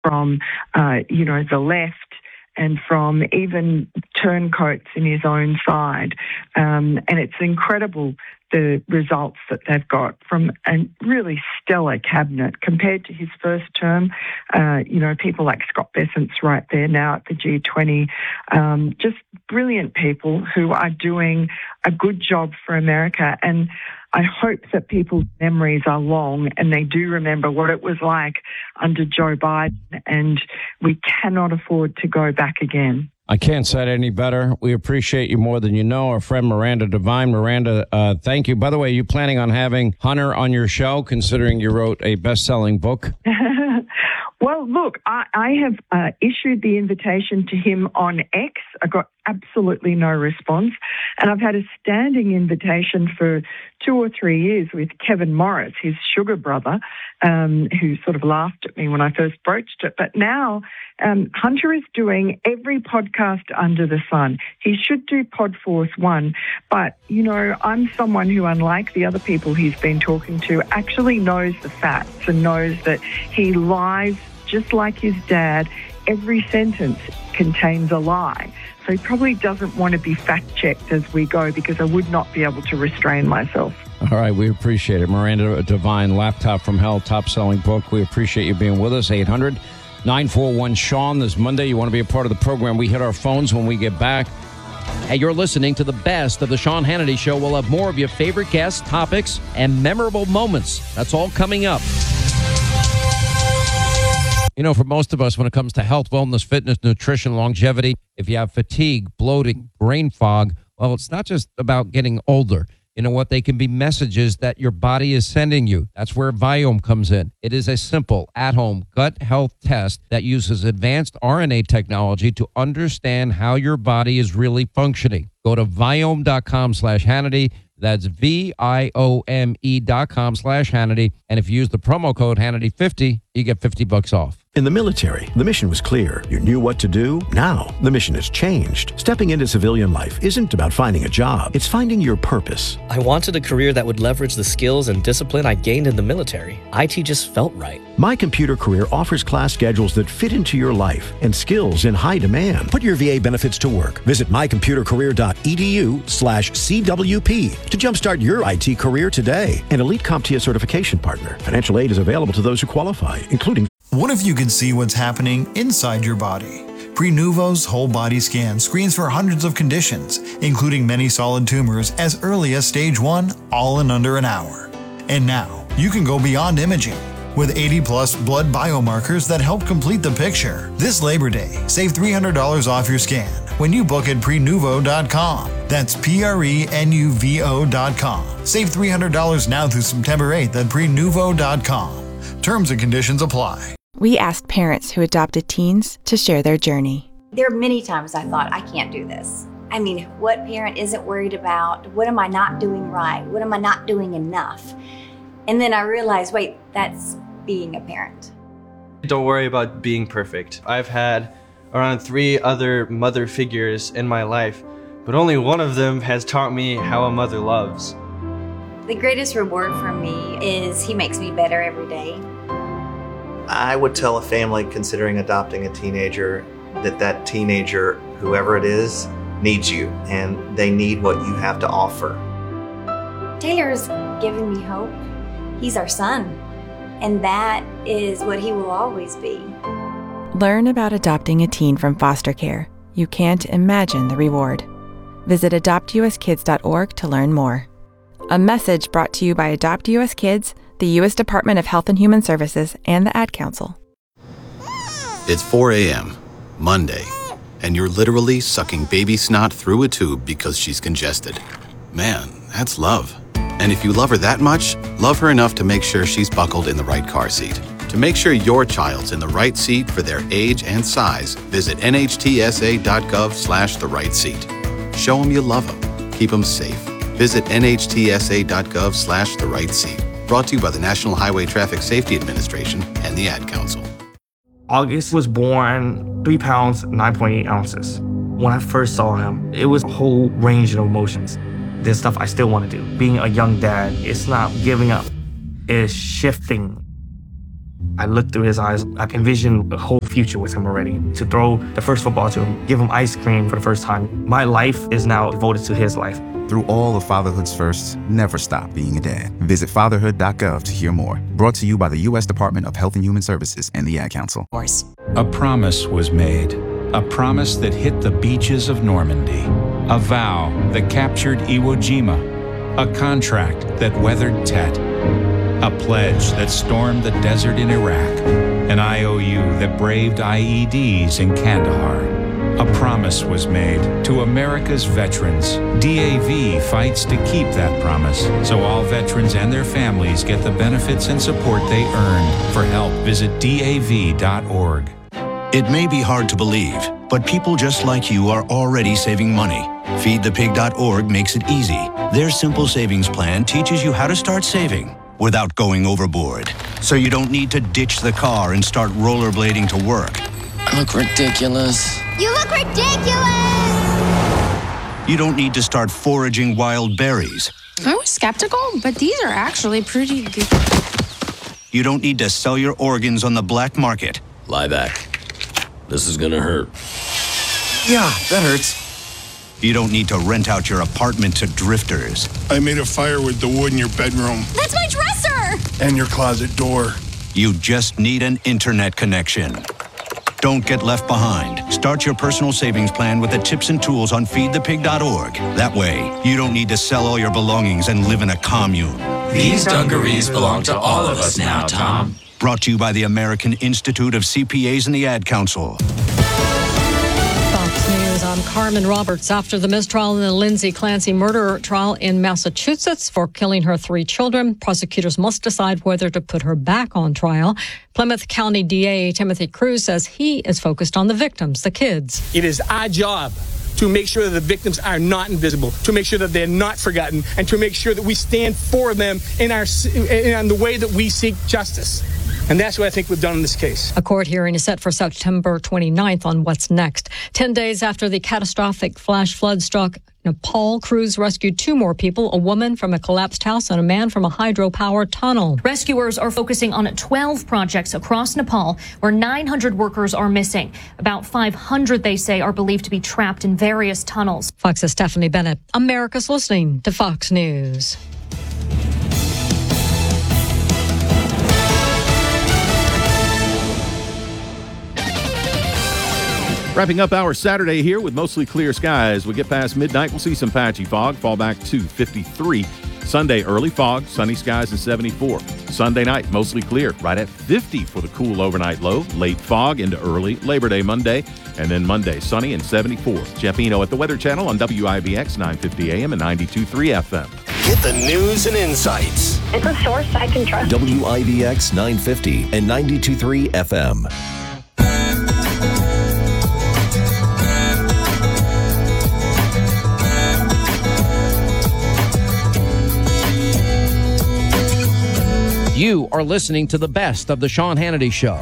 from, the left, and from even turncoats in his own side. And it's incredible the results that they've got from a really stellar cabinet compared to his first term. People like Scott Bessent's right there now at the G20. Just brilliant people who are doing a good job for America. And I hope that people's memories are long and they do remember what it was like under Joe Biden, and we cannot afford to go back again. I can't say it any better. We appreciate you more than you know. Our friend Miranda Devine. Miranda, thank you. By the way, are you planning on having Hunter on your show, considering you wrote a best-selling book? Well, look, I have issued the invitation to him on X. I got absolutely no response. And I've had a standing invitation for 2 or 3 years with Kevin Morris, his sugar brother, who sort of laughed at me when I first broached it. But now Hunter is doing every podcast under the sun. He should do Podforce One. But, I'm someone who, unlike the other people he's been talking to, actually knows the facts and knows that he lies just like his dad. Every sentence contains a lie. So he probably doesn't want to be fact-checked as we go, because I would not be able to restrain myself. All right, we appreciate it. Miranda Devine, Laptop from Hell, top-selling book. We appreciate you being with us. 800-941-SEAN this Monday. You want to be a part of the program. We hit our phones when we get back. Hey, you're listening to the best of the Sean Hannity Show. We'll have more of your favorite guests, topics, and memorable moments. That's all coming up. For most of us, when it comes to health, wellness, fitness, nutrition, longevity, if you have fatigue, bloating, brain fog, well, it's not just about getting older. You know what? They can be messages that your body is sending you. That's where Viome comes in. It is a simple, at-home gut health test that uses advanced RNA technology to understand how your body is really functioning. Go to Viome.com/Hannity. That's VIOME.com/Hannity. And if you use the promo code Hannity50, you get $50 off. In the military, the mission was clear. You knew what to do. Now, the mission has changed. Stepping into civilian life isn't about finding a job. It's finding your purpose. I wanted a career that would leverage the skills and discipline I gained in the military. IT just felt right. My Computer Career offers class schedules that fit into your life and skills in high demand. Put your VA benefits to work. Visit mycomputercareer.edu/CWP to jumpstart your IT career today. An elite CompTIA certification partner. Financial aid is available to those who qualify, including... What if you could see what's happening inside your body? Prenuvo's whole body scan screens for hundreds of conditions, including many solid tumors as early as stage 1, all in under an hour. And now, you can go beyond imaging with 80-plus blood biomarkers that help complete the picture. This Labor Day, save $300 off your scan when you book at Prenuvo.com. That's Prenuvo.com. Save $300 now through September 8th at Prenuvo.com. Terms and conditions apply. We asked parents who adopted teens to share their journey. There are many times I thought, I can't do this. I mean, what parent isn't worried about? What am I not doing right? What am I not doing enough? And then I realized, wait, that's being a parent. Don't worry about being perfect. I've had around 3 other mother figures in my life, but only one of them has taught me how a mother loves. The greatest reward for me is he makes me better every day. I would tell a family considering adopting a teenager that teenager, whoever it is, needs you, and they need what you have to offer. Taylor's given me hope. He's our son, and that is what he will always be. Learn about adopting a teen from foster care. You can't imagine the reward. Visit adoptuskids.org to learn more. A message brought to you by Adopt US Kids, the U.S. Department of Health and Human Services, and the Ad Council. It's 4 a.m., Monday, and you're literally sucking baby snot through a tube because she's congested. Man, that's love. And if you love her that much, love her enough to make sure she's buckled in the right car seat. To make sure your child's in the right seat for their age and size, visit nhtsa.gov/the right seat. Show them you love them. Keep them safe. Visit nhtsa.gov/the right seat. Brought to you by the National Highway Traffic Safety Administration and the Ad Council. August was born 3 pounds, 9.8 ounces. When I first saw him, it was a whole range of emotions. There's stuff I still want to do. Being a young dad, it's not giving up. It's shifting. I looked through his eyes. I envisioned a whole future with him already. To throw the first football to him, give him ice cream for the first time. My life is now devoted to his life. Through all of fatherhood's firsts, never stop being a dad. Visit fatherhood.gov to hear more. Brought to you by the U.S. Department of Health and Human Services and the Ad Council. A promise was made. A promise that hit the beaches of Normandy. A vow that captured Iwo Jima. A contract that weathered Tet. A pledge that stormed the desert in Iraq. An IOU that braved IEDs in Kandahar. A promise was made to America's veterans. DAV fights to keep that promise, so all veterans and their families get the benefits and support they earned. For help, visit DAV.org. It may be hard to believe, but people just like you are already saving money. FeedThePig.org makes it easy. Their simple savings plan teaches you how to start saving without going overboard. So you don't need to ditch the car and start rollerblading to work. I look ridiculous. You look ridiculous! You don't need to start foraging wild berries. I was skeptical, but these are actually pretty good. You don't need to sell your organs on the black market. Lie back. This is gonna hurt. Yeah, that hurts. You don't need to rent out your apartment to drifters. I made a fire with the wood in your bedroom. That's my dresser! And your closet door. You just need an internet connection. Don't get left behind. Start your personal savings plan with the tips and tools on feedthepig.org. That way, you don't need to sell all your belongings and live in a commune. These dungarees belong to all of us now, Tom. Brought to you by the American Institute of CPAs and the Ad Council. Fox News, I'm Carmen Roberts. After the mistrial in the Lindsay Clancy murder trial in Massachusetts for killing her 3 children, prosecutors must decide whether to put her back on trial. Plymouth County DA Timothy Cruz says he is focused on the victims, the kids. It is our job to make sure that the victims are not invisible, to make sure that they're not forgotten, and to make sure that we stand for them in the way that we seek justice. And that's what I think we've done in this case. A court hearing is set for September 29th on what's next. 10 days after the catastrophic flash flood struck Nepal, crews rescued 2 more people, a woman from a collapsed house and a man from a hydropower tunnel. Rescuers are focusing on 12 projects across Nepal where 900 workers are missing. About 500, they say, are believed to be trapped in various tunnels. Fox's Stephanie Bennett. America's listening to Fox News. Wrapping up our Saturday here with mostly clear skies. We get past midnight, we'll see some patchy fog, fall back to 53. Sunday, early fog, sunny skies and 74. Sunday night, mostly clear, right at 50 for the cool overnight low. Late fog into early Labor Day Monday, and then Monday, sunny and 74. Jeff Eno at the Weather Channel on WIBX 950 AM and 92.3 FM. Get the news and insights. It's a source I can trust. WIBX 950 and 92.3 FM. You are listening to the best of the Sean Hannity Show.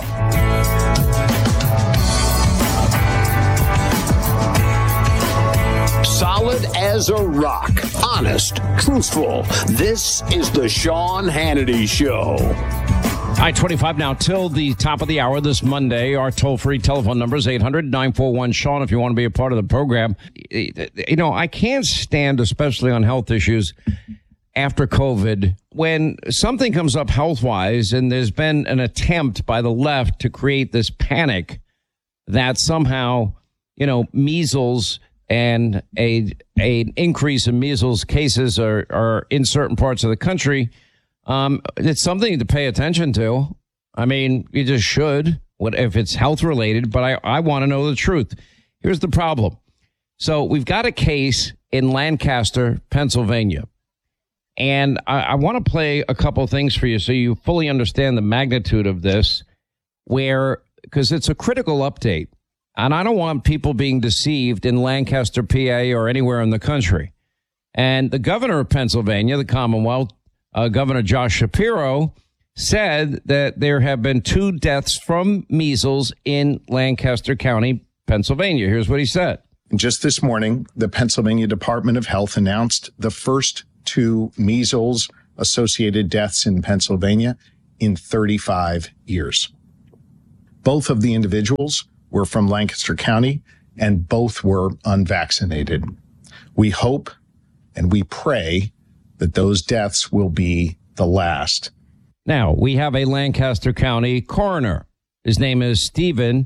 Solid as a rock. Honest. Truthful. This is the Sean Hannity Show. All right, 25 now till the top of the hour this Monday. Our toll-free telephone number is 800-941-SEAN if you want to be a part of the program. You know, I can't stand, especially on health issues, after COVID, when something comes up health-wise and there's been an attempt by the left to create this panic that somehow, you know, measles and an increase in measles cases are in certain parts of the country, it's something to pay attention to. I mean, you just should, if it's health-related, but I want to know the truth. Here's the problem. So we've got a case in Lancaster, Pennsylvania. And I want to play a couple of things for you so you fully understand the magnitude of this, because it's a critical update. And I don't want people being deceived in Lancaster, PA, or anywhere in the country. And the governor of Pennsylvania, the Commonwealth, Governor Josh Shapiro, said that there have been 2 deaths from measles in Lancaster County, Pennsylvania. Here's what he said. Just this morning, the Pennsylvania Department of Health announced the first 2 measles-associated deaths in Pennsylvania. in 35 years. Both of the individuals were from Lancaster County, and both were unvaccinated. We hope and we pray that those deaths will be the last. Now, we have a Lancaster County coroner. His name is Stephen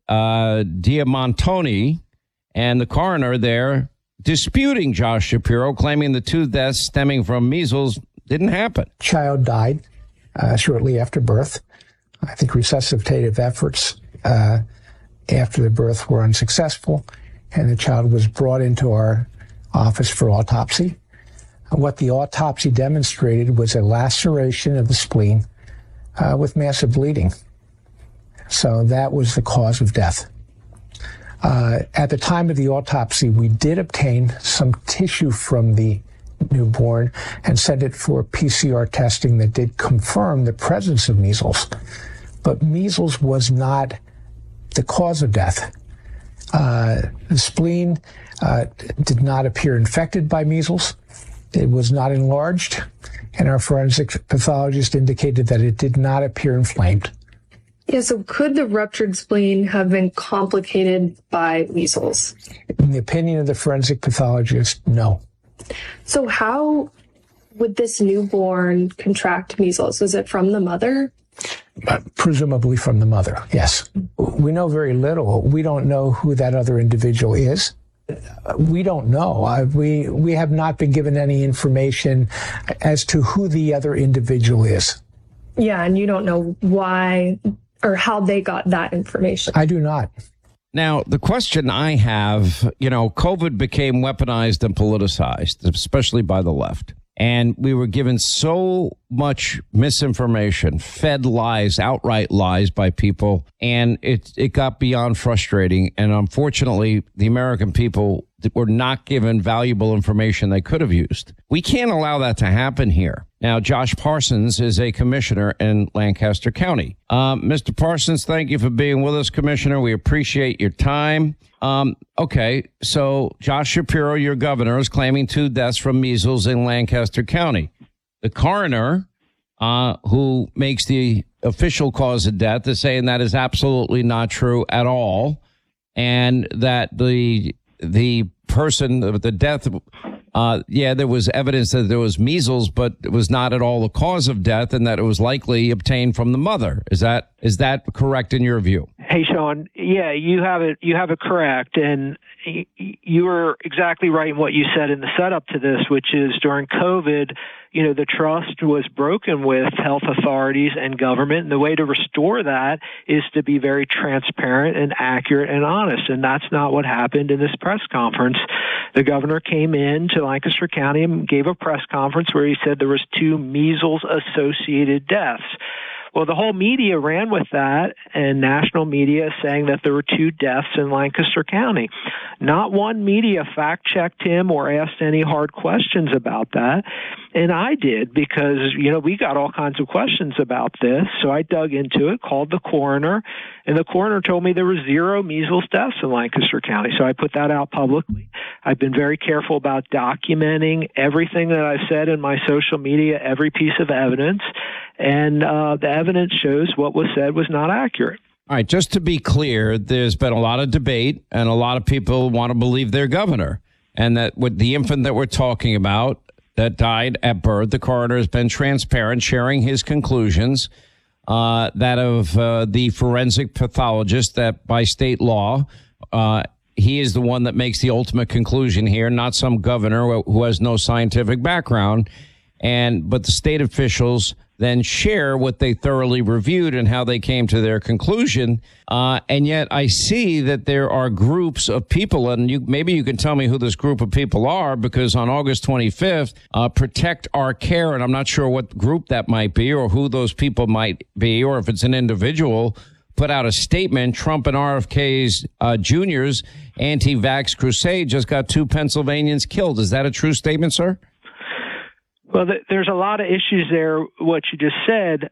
Diamantoni, and the coroner there disputing Josh Shapiro, claiming the 2 deaths stemming from measles didn't happen. Child died shortly after birth. I think resuscitative efforts after the birth were unsuccessful, and the child was brought into our office for autopsy. What the autopsy demonstrated was a laceration of the spleen with massive bleeding. So that was the cause of death. At the time of the autopsy, we did obtain some tissue from the newborn and sent it for PCR testing that did confirm the presence of measles. But measles was not the cause of death. The spleen did not appear infected by measles. It was not enlarged, and our forensic pathologist indicated that it did not appear inflamed. Yeah, so could the ruptured spleen have been complicated by measles? In the opinion of the forensic pathologist, no. So how would this newborn contract measles? Was it from the mother? Presumably from the mother, yes. We know very little. We don't know who that other individual is. We don't know. We have not been given any information as to who the other individual is. Yeah, and you don't know why or how they got that information. I do not. Now, the question I have, COVID became weaponized and politicized, especially by the left. And we were given so much misinformation, fed lies, outright lies by people, and it got beyond frustrating. And unfortunately, the American people were not given valuable information they could have used. We can't allow that to happen here. Now, Josh Parsons is a commissioner in Lancaster County. Mr. Parsons, thank you for being with us, Commissioner. We appreciate your time. Okay, so Josh Shapiro, your governor, is claiming 2 deaths from measles in Lancaster County. The coroner, who makes the official cause of death, is saying that is absolutely not true at all, and that the person, the death, there was evidence that there was measles, but it was not at all the cause of death, and that it was likely obtained from the mother. Is that correct in your view? Hey, Sean. Yeah, you have it correct. And you were exactly right in what you said in the setup to this, which is during COVID, the trust was broken with health authorities and government. And the way to restore that is to be very transparent and accurate and honest. And that's not what happened in this press conference. The governor came in to Lancaster County and gave a press conference where he said there was 2 measles-associated deaths. Well, the whole media ran with that, and national media saying that there were 2 deaths in Lancaster County. Not one media fact-checked him or asked any hard questions about that. And I did because, we got all kinds of questions about this. So I dug into it, called the coroner, and the coroner told me there were 0 measles deaths in Lancaster County. So I put that out publicly. I've been very careful about documenting everything that I've said in my social media, every piece of evidence. And the evidence shows what was said was not accurate. All right, just to be clear, there's been a lot of debate, and a lot of people want to believe their governor. And that with the infant that we're talking about that died at birth, the coroner has been transparent, sharing his conclusions, that of the forensic pathologist, that by state law, he is the one that makes the ultimate conclusion here, not some governor who has no scientific background. But the state officials then share what they thoroughly reviewed and how they came to their conclusion. And yet I see that there are groups of people, and maybe you can tell me who this group of people are, because on August 25th, Protect Our Care, and I'm not sure what group that might be or who those people might be, or if it's an individual, put out a statement. Trump and RFK's Jr.'s anti-vax crusade just got 2 Pennsylvanians killed. Is that a true statement, sir? Well, there's a lot of issues there, what you just said.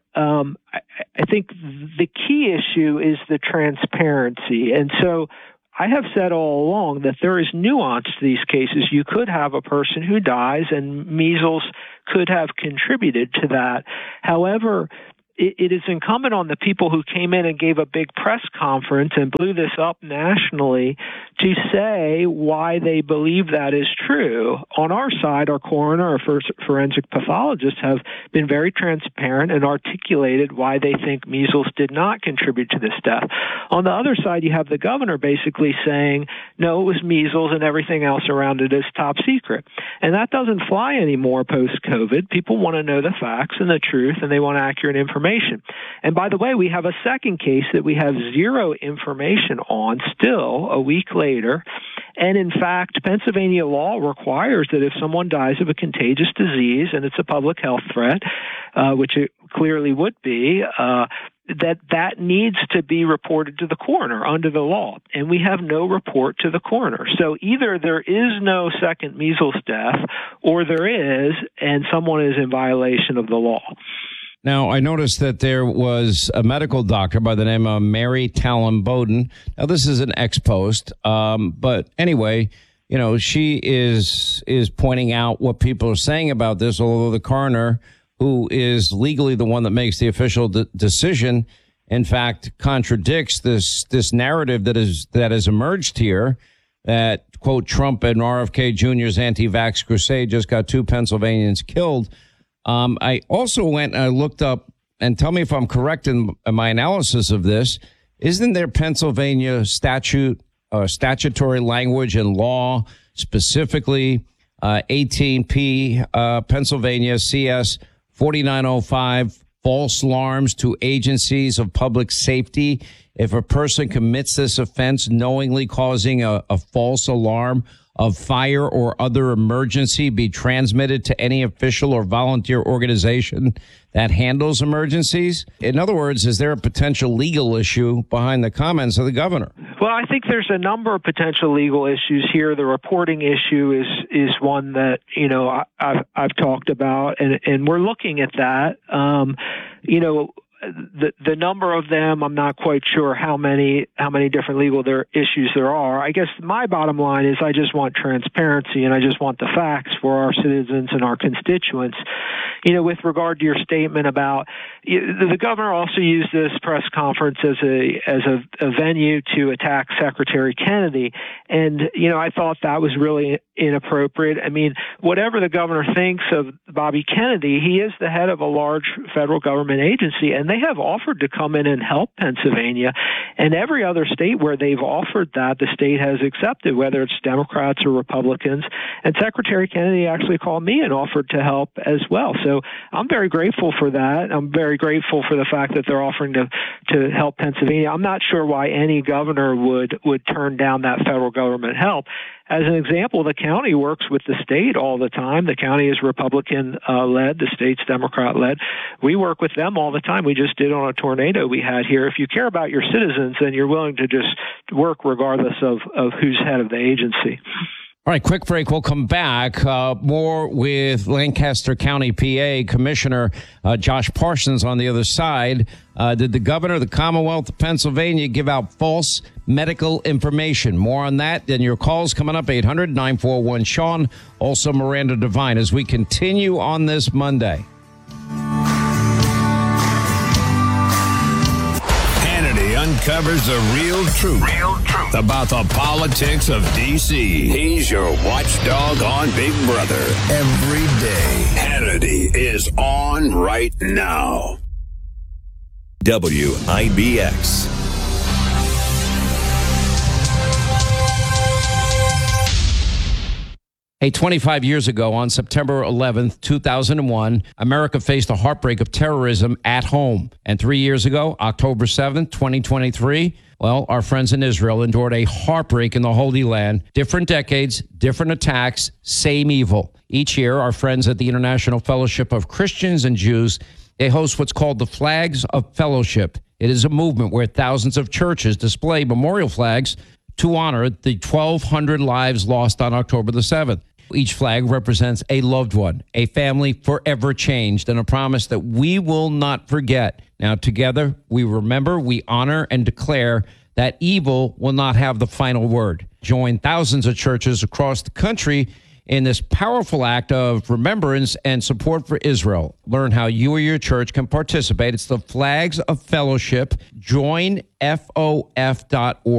I think the key issue is the transparency. And so I have said all along that there is nuance to these cases. You could have a person who dies, and measles could have contributed to that. However, it is incumbent on the people who came in and gave a big press conference and blew this up nationally to say why they believe that is true. On our side, our coroner, our forensic pathologists have been very transparent and articulated why they think measles did not contribute to this death. On the other side, you have the governor basically saying, no, it was measles and everything else around it is top secret. And that doesn't fly anymore post-COVID. People want to know the facts and the truth, and they want accurate information. And by the way, we have a second case that we have zero information on still a week later. And in fact, Pennsylvania law requires that if someone dies of a contagious disease and it's a public health threat, which it clearly would be, that needs to be reported to the coroner under the law. And we have no report to the coroner. So either there is no second measles death or there is, and someone is in violation of the law. Now, I noticed that there was a medical doctor by the name of Mary Talon Bowden. Now, this is an ex-post, but anyway, you know, she is pointing out what people are saying about this, although the coroner, who is legally the one that makes the official decision, in fact, contradicts this narrative that has emerged here that, quote, Trump and RFK Jr.'s anti-vax crusade just got 2 Pennsylvanians killed. I also went and I looked up, and tell me if I'm correct in my analysis of this. Isn't there Pennsylvania statutory language and law, specifically 18P Pennsylvania CS 4905, false alarms to agencies of public safety? If a person commits this offense knowingly causing a false alarm of fire or other emergency be transmitted to any official or volunteer organization that handles emergencies? In other words, is there a potential legal issue behind the comments of the governor? Well, I think there's a number of potential legal issues here. The reporting issue is one that, you know, I've talked about, and we're looking at that. The number of them, I'm not quite sure how many different legal issues there are. I guess my bottom line is I just want transparency and I just want the facts for our citizens and our constituents. You know, with regard to your statement about the governor also used this press conference as a venue to attack Secretary Kennedy, and you know I thought that was really inappropriate. I mean, whatever the governor thinks of Bobby Kennedy, he is the head of a large federal government agency, and they have offered to come in and help Pennsylvania. And every other state where they've offered that, the state has accepted, whether it's Democrats or Republicans. And Secretary Kennedy actually called me and offered to help as well. So I'm very grateful for that. I'm very grateful for the fact that they're offering to help Pennsylvania. I'm not sure why any governor would turn down that federal government help. As an example, the county works with the state all the time. The county is Republican-led. The state's Democrat-led. We work with them all the time. We just did on a tornado we had here. If you care about your citizens, then you're willing to just work regardless of who's head of the agency. All right, quick break. We'll come back. More with Lancaster County, PA Commissioner Josh Parsons on the other side. Did the governor of the Commonwealth of Pennsylvania give out false medical information? More on that and your calls coming up, 800-941-SEAN. Also Miranda Devine as we continue on this Monday. Uncovers the real truth about the politics of D.C. He's your watchdog on Big Brother every day. Hannity is on right now. WIBX. Hey, 25 years ago, on September 11th, 2001, America faced a heartbreak of terrorism at home. And 3 years ago, October 7th, 2023, well, our friends in Israel endured a heartbreak in the Holy Land. Different decades, different attacks, same evil. Each year, our friends at the International Fellowship of Christians and Jews, they host what's called the Flags of Fellowship. It is a movement where thousands of churches display memorial flags to honor the 1,200 lives lost on October the 7th. Each flag represents a loved one, a family forever changed, and a promise that we will not forget. Now, together, we remember, we honor, and declare that evil will not have the final word. Join thousands of churches across the country in this powerful act of remembrance and support for Israel. Learn how you or your church can participate. It's the Flags of Fellowship. Join FOF.org.